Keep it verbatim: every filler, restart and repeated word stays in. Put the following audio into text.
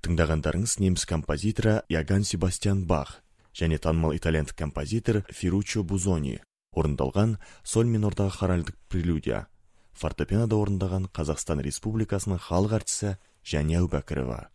Тыңдағандарыңыз неміс композиторы Яган Себастьян Бах және танымал итальяндық композитор Ферруччо Бузони орындалған соль минордағы хоральдық прелюдия. Фортепианода орындаған Қазақстан Республикасының халық артисі Жәния Әубәкірова.